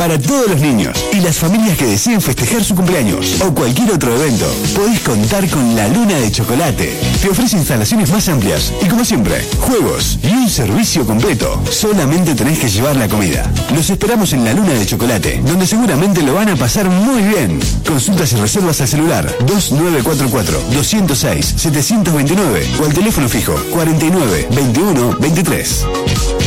para todos los niños y las familias que deseen festejar su cumpleaños o cualquier otro evento. Podés contar con La Luna de Chocolate. Te ofrece instalaciones más amplias y, como siempre, juegos y un servicio completo. Solamente tenés que llevar la comida. Los esperamos en La Luna de Chocolate, donde seguramente lo van a pasar muy bien. Consultas y reservas al celular 2944-206-729 o al teléfono fijo 49 21 23.